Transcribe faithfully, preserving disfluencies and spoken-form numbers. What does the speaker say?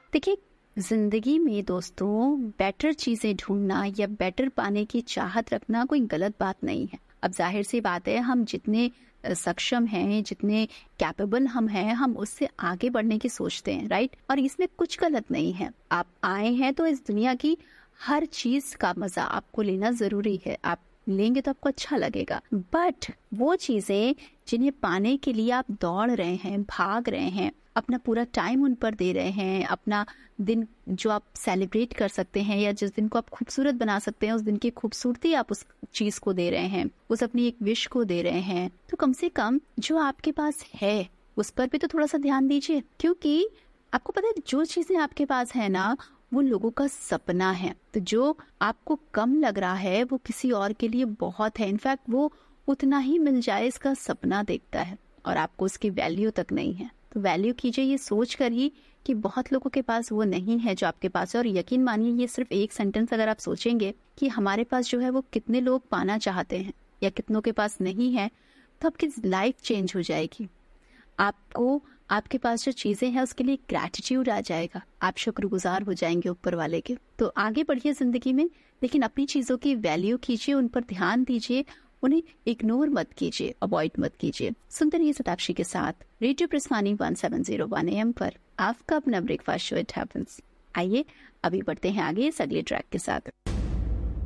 देखिए, जिंदगी में दोस्तों बेटर चीजें ढूंढना या बेटर पाने की चाहत रखना कोई गलत बात नहीं है। अब जाहिर सी बात है, हम जितने अ, सक्षम हैं, जितने कैपेबल हम हैं, हम उससे आगे बढ़ने की सोचते हैं, राइट। और इसमें कुछ गलत नहीं है। आप आए हैं तो इस दुनिया की हर चीज का मजा आपको लेना जरूरी है। आप लेंगे तो आपको अच्छा लगेगा, बट वो चीजें जिन्हें पाने के लिए आप दौड़ रहे हैं, भाग रहे हैं, अपना पूरा टाइम उन पर दे रहे हैं, अपना दिन जो आप सेलिब्रेट कर सकते हैं या जिस दिन को आप खूबसूरत बना सकते हैं, उस दिन की खूबसूरती आप उस चीज को दे रहे हैं, उस अपनी एक विश को दे रहे हैं, तो कम से कम जो आपके पास है उस पर भी तो थोड़ा सा ध्यान दीजिए। क्योंकि आपको पता है, जो चीजें आपके पास है ना, वो लोगों का सपना है। तो जो आपको कम लग रहा है वो किसी और के लिए बहुत है। इनफैक्ट वो उतना ही मिल जाए इसका सपना देखता है और आपको उसकी वैल्यू तक नहीं है। तो वैल्यू कीजिए ये सोच कर ही कि बहुत लोगों के पास वो नहीं है जो आपके पास है। और यकीन मानिए, ये सिर्फ एक सेंटेंस अगर आप सोचेंगे कि हमारे पास जो है वो कितने लोग पाना चाहते हैं या कितनों के पास नहीं है, तो आपकी लाइफ चेंज हो जाएगी। आपको आपके पास जो चीजें हैं उसके लिए ग्रैटिट्यूड आ जाएगा, आप शुक्रगुजार हो जाएंगे ऊपर वाले के। तो आगे बढ़िए जिंदगी में, लेकिन अपनी चीजों की वैल्यू कीजिए, उन पर ध्यान दीजिए, उन्हें इग्नोर मत कीजिए, अवॉइड मत कीजिए। सुंदर ये सताक्षी के साथ radio प्रस्थानी one seven zero one M पर आपका अपना ब्रेकफास्ट शो इट हैपेंस। आइए अभी बढ़ते हैं आगे इस अगले ट्रैक के साथ।